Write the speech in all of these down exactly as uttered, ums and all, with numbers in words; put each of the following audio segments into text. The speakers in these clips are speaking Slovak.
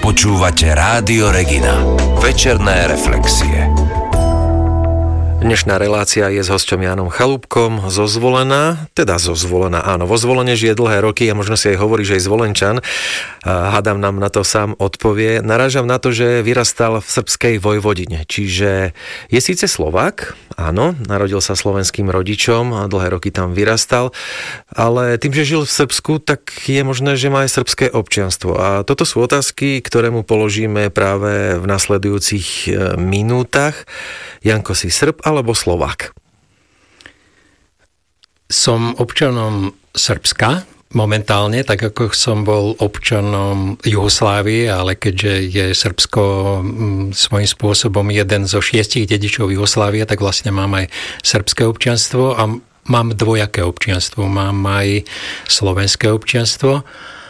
Počúvate Rádio Regina. Večerné reflexie. Dnešná relácia je s hosťom Jánom Chalúbkom zo Zvolena, teda zo Zvolena, áno, vo Zvolene žije dlhé roky a možno si aj hovorí, že je Zvolenčan. Hádam nám na to sám odpovie. Narážam na to, že vyrastal v srbskej Vojvodine, čiže je síce Slovák, áno, narodil sa slovenským rodičom a dlhé roky tam vyrastal, ale tým, že žil v Srbsku, tak je možné, že má aj srbské občianstvo. A toto sú otázky, ktoré mu položíme práve v nasledujúcich minútach. Janko, si Srb alebo Slovák? Som občanom Srbska momentálne, tak ako som bol občanom Juhoslávie, ale keďže je Srbsko svojím spôsobom jeden zo šiestich dedičov Juhoslávie, tak vlastne mám aj srbské občianstvo a mám dvojaké občianstvo. Mám aj slovenské občianstvo.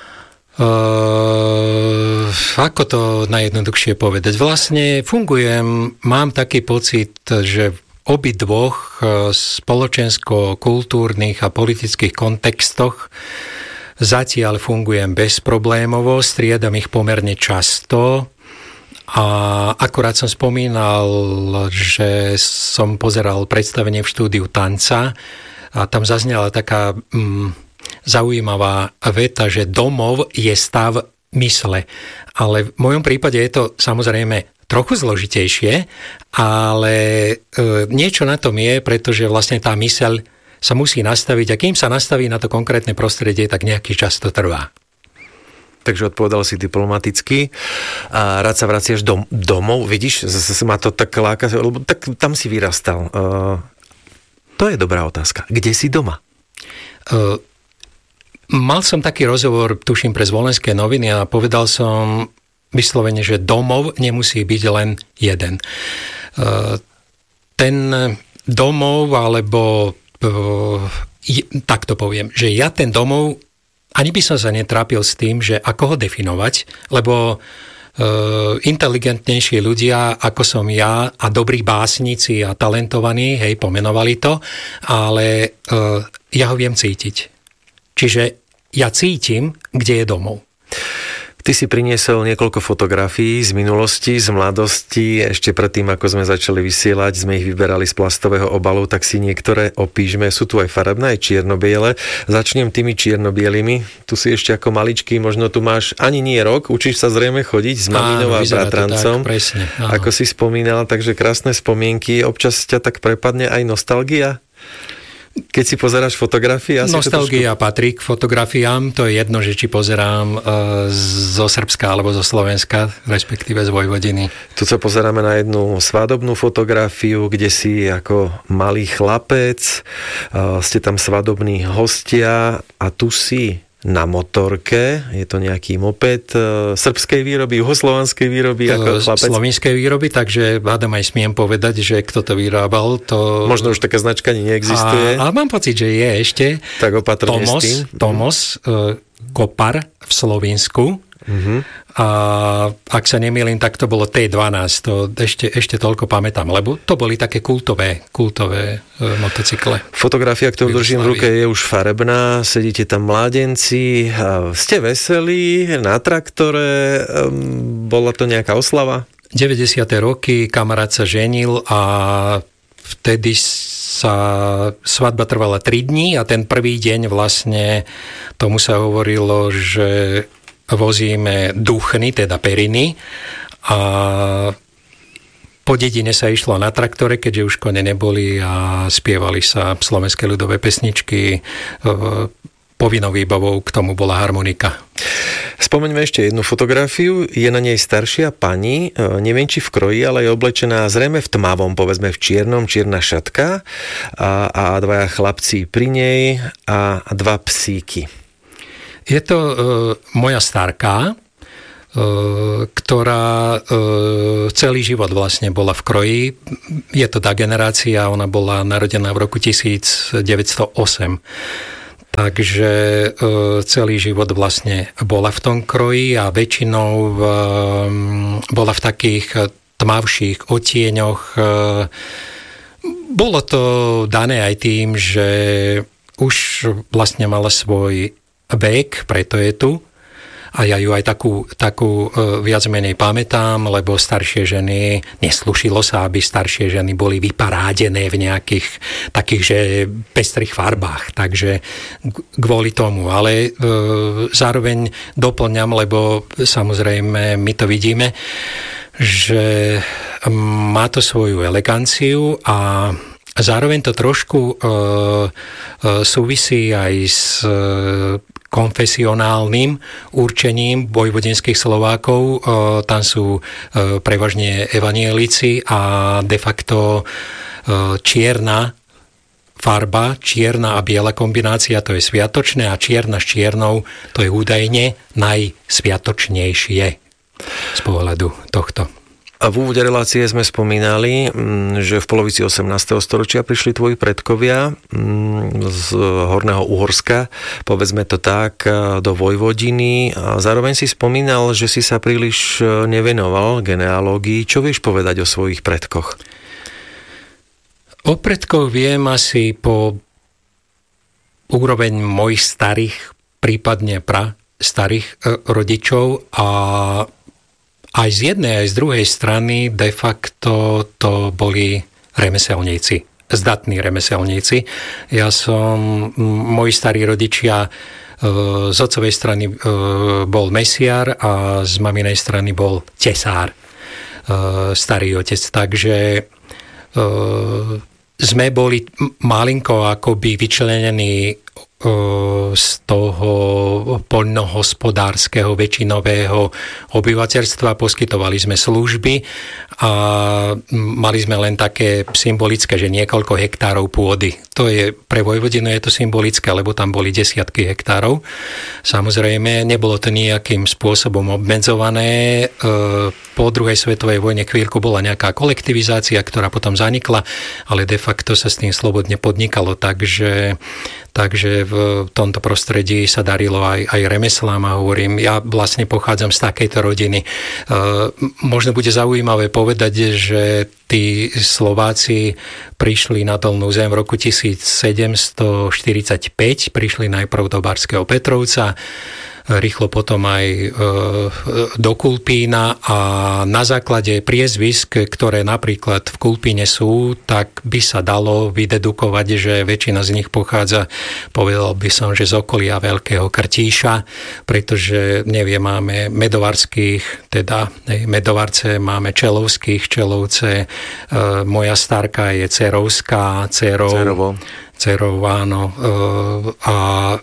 Uh, ako to najjednoduchšie povedať? Vlastne fungujem, mám taký pocit, že v obidvoch spoločensko-kultúrnych a politických kontextoch zatiaľ fungujem bezproblémovo, striedam ich pomerne často a akurát som spomínal, že som pozeral predstavenie v štúdiu tanca a tam zaznela taká mm, zaujímavá veta, že domov je stav mysle. Ale v mojom prípade je to samozrejme trochu zložitejšie, ale e, niečo na tom je, pretože vlastne tá myseľ sa musí nastaviť a kým sa nastaví na to konkrétne prostredie, tak nejaký čas to trvá. Takže odpovedal si diplomaticky a rád sa vraciaš dom, domov. Vidíš, zase ma to tak láka, lebo tak tam si vyrastal. Uh, to je dobrá otázka. Kde si doma? Uh, Mal som taký rozhovor, tuším, pre Zvolenské noviny a povedal som vyslovene, že domov nemusí byť len jeden. Ten domov, alebo tak to poviem, že ja ten domov, ani by som sa netrápil s tým, že ako ho definovať, lebo inteligentnejší ľudia, ako som ja, a dobrí básnici a talentovaní, hej, pomenovali to, ale ja ho viem cítiť. Čiže ja cítim, kde je domov. Ty si priniesol niekoľko fotografií z minulosti, z mladosti. Ešte predtým, ako sme začali vysielať, sme ich vyberali z plastového obalu, tak si niektoré opíšme. Sú tu aj farebné, aj čierno-biele. Začnem tými čierno-bielými. Tu si ešte ako maličký, možno tu máš ani nie rok, učíš sa zrejme chodiť s maminou a bratrancom. Tak, presne, ako si spomínal, takže krásne spomienky. Občas ťa tak prepadne aj nostalgia? Keď si pozeráš fotografie? Asi Nostalgia trošku... patrí k fotografiám. To je jedno, že či pozerám e, zo Srbska alebo zo Slovenska, respektíve z Vojvodiny. Tu sa pozeráme na jednu svadobnú fotografiu, kde si ako malý chlapec, e, ste tam svadobní hostia a tu si na motorke, je to nejaký moped e, srbskej výroby, juhoslovanskej výroby, ako chlapec. Slovenskej výroby, takže hádam aj smiem povedať, že kto to vyrábal, to... Možno už taká značka ani neexistuje. A, ale mám pocit, že je ešte. Tak opatrne Tomos, s tým. Tomos, e, Kopar v Slovinsku. Uh-huh. A ak sa nemýlim, tak to bolo té dvanásť, to ešte, ešte toľko pamätám, lebo to boli také kultové, kultové e, motocykle. Fotografia, ktorú držím v ruke, je už farebná, sedíte tam mládenci, ste veselí, na traktore, um, bola to nejaká oslava? deväťdesiate roky, kamarát sa ženil a vtedy sa svadba trvala tri dní a ten prvý deň vlastne tomu sa hovorilo, že vozíme duchny, teda periny a po dedine sa išlo na traktore, keďže už kone neboli a spievali sa slovenské ľudové pesničky. Povinnou výbavou k tomu bola harmonika. Spomeňme ešte jednu fotografiu. Je na nej staršia pani, neviem či v kroji, ale je oblečená zrejme v tmavom, povedzme v čiernom, čierna šatka a, a dvaja chlapci pri nej a dva psíky. Je to e, moja starka, e, ktorá e, celý život vlastne bola v kroji. Je to tá generácia, ona bola narodená v roku devätnásťstoosem. Takže e, celý život vlastne bola v tom kroji a väčšinou e, bola v takých tmavších odtieňoch. E, bolo to dané aj tým, že už vlastne mala svoj vek, preto je tu. a ja ju aj takú, takú viac menej pamätám, lebo staršie ženy, neslušilo sa, aby staršie ženy boli vyparádené v nejakých takých, že pestrých farbách, takže kvôli tomu, ale zároveň doplňam, lebo samozrejme my to vidíme, že má to svoju eleganciu a zároveň to trošku e, e, súvisí aj s e, konfesionálnym určením vojvodinských Slovákov. E, tam sú e, prevažne evanielici a de facto e, čierna farba, čierna a biela kombinácia, to je sviatočné a čierna s čiernou, to je údajne najsviatočnejšie z pohľadu tohto. A v úvode relácie sme spomínali, že v polovici osemnásteho storočia prišli tvoji predkovia z Horného Uhorska, povedzme to tak, do Vojvodiny. A zároveň si spomínal, že si sa príliš nevenoval genealógii. Čo vieš povedať o svojich predkoch? O predkoch viem asi po úroveň mojich starých, prípadne pra starých rodičov a aj z jednej, aj z druhej strany de facto to boli remeselníci, zdatní remeselníci. Ja som, moji starí rodičia z otcovej strany bol mesiar a z maminej strany bol tesár, starý otec. Takže sme boli malinko akoby vyčlenení z toho poľnohospodárskeho väčšinového obyvateľstva, poskytovali sme služby a mali sme len také symbolické, že niekoľko hektárov pôdy. To je, pre Vojvodinu je to symbolické, lebo tam boli desiatky hektárov. Samozrejme, nebolo to nejakým spôsobom obmedzované. Po druhej svetovej vojne chvíľku bola nejaká kolektivizácia, ktorá potom zanikla, ale de facto sa s tým slobodne podnikalo, takže Takže v tomto prostredí sa darilo aj, aj remeslám a hovorím, ja vlastne pochádzam z takejto rodiny. E, možno bude zaujímavé povedať, že tí Slováci prišli na Dolnú Zem v roku tisícsedemstoštyridsaťpäť, prišli najprv do Barského Petrovca, rýchlo potom aj do Kulpína a na základe priezvisk, ktoré napríklad v Kulpíne sú, tak by sa dalo vydedukovať, že väčšina z nich pochádza, povedal by som, že z okolia Veľkého Krtíša, pretože neviem, máme medovarských, teda medovarce, máme čelovských, čelovce, moja starka je cerovská, cerov, Cerovo. cerov, áno, a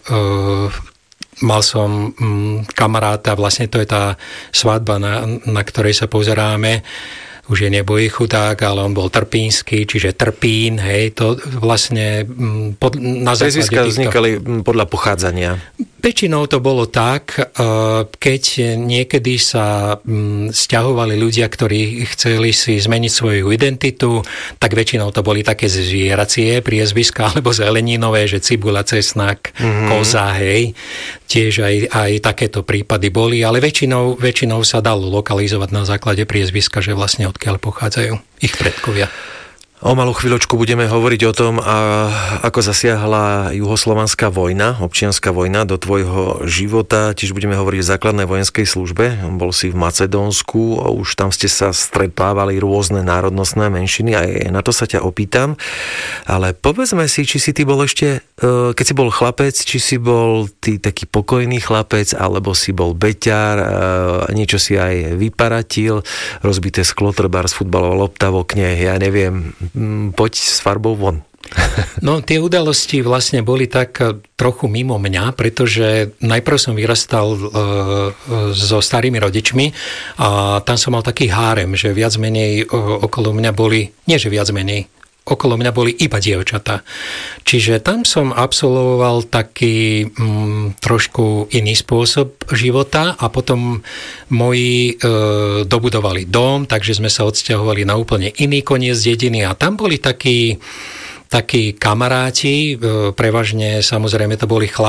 mal som mm, kamaráta, vlastne to je tá svadba, na, na ktorej sa pozeráme, už je nebojí chudák, ale on bol trpínsky, čiže Trpín, hej, to vlastne mm, pod, na základe Prezviska vznikali podľa pochádzania. Väčšinou to bolo tak, keď niekedy sa sťahovali ľudia, ktorí chceli si zmeniť svoju identitu, tak väčšinou to boli také zvieracie priezviska alebo zeleninové, že cibula, cesnak, mm-hmm. koza, hej. Tiež aj, aj takéto prípady boli, ale väčšinou, väčšinou sa dalo lokalizovať na základe priezviska, že vlastne odkiaľ pochádzajú ich predkovia. O malú chvíľočku budeme hovoriť o tom, a ako zasiahla juhoslovanská vojna, občianska vojna do tvojho života. Tiež budeme hovoriť o základnej vojenskej službe. Bol si v Macedónsku, už tam ste sa stretávali rôzne národnostné menšiny, aj na to sa ťa opýtam. Ale povedzme si, či si ty bol ešte, keď si bol chlapec, či si bol ty taký pokojný chlapec, alebo si bol beťar, niečo si aj vyparatil, rozbité sklo, trebárs, futbalová lopta v okne, ja neviem, poď s farbou von. No, tie udalosti vlastne boli tak trochu mimo mňa, pretože najprv som vyrastal e, so starými rodičmi a tam som mal taký hárem, že viac menej e, okolo mňa boli, nie že viac menej, okolo mňa boli iba dievčatá. Čiže tam som absolvoval taký mm, trošku iný spôsob života a potom moji e, dobudovali dom, takže sme sa odsťahovali na úplne iný koniec dediny a tam boli takí, takí kamaráti, e, prevažne samozrejme to boli chlapi,